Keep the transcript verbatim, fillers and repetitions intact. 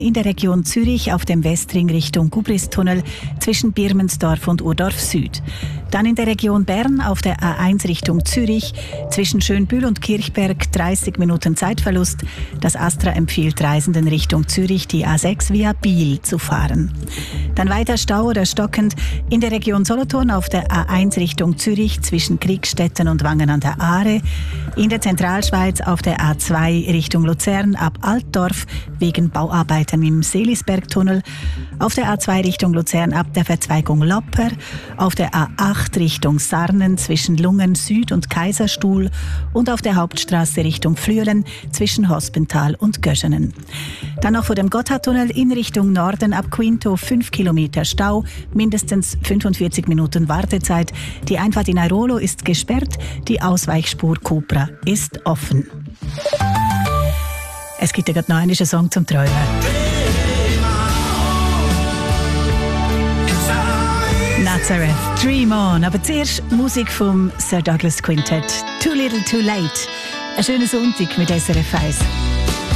In der Region Zürich auf dem Westring Richtung Gubristunnel zwischen Birmensdorf und Urdorf Süd. Dann in der Region Bern auf der A eins Richtung Zürich zwischen Schönbühl und Kirchberg dreißig Minuten Zeitverlust. Das Astra empfiehlt Reisenden Richtung Zürich die A sechs via Biel zu fahren. Dann weiter Stau oder stockend in der Region Solothurn auf der A eins Richtung Zürich zwischen Kriegstetten und Wangen an der Aare. In der Zentralschweiz auf der A zwei Richtung Luzern ab Altdorf wegen Bauarbeiten im Seelisbergtunnel. Auf der A zwei Richtung Luzern ab der Verzweigung Lopper. Auf der A acht Richtung Sarnen zwischen Lungen Süd und Kaiserstuhl. Und auf der Hauptstraße Richtung Flüelen zwischen Hospental und Göschenen. Dann noch vor dem Gotthardtunnel in Richtung Norden ab Quinto fünf Kilometer Stau, mindestens fünfundvierzig Minuten Wartezeit. Die Einfahrt in Airolo ist gesperrt, die Ausweichspur Cupra ist offen. Es gibt ja gerade noch einen Song zum Träumen. Nazareth, Dream On. Aber zuerst Musik vom Sir Douglas Quintet. Too Little Too Late. Ein schöner Sonntag mit S R F eins.